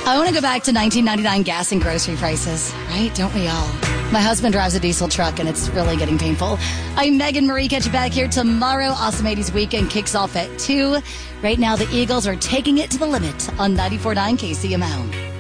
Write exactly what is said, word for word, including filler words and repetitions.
I want to go back to nineteen ninety-nine gas and grocery prices, right? Don't we all? My husband drives a diesel truck, and it's really getting painful. I'm Megan Marie. Catch you back here tomorrow. Awesome eighties Weekend kicks off at two. Right now, the Eagles are taking it to the limit on ninety-four point nine K C M O.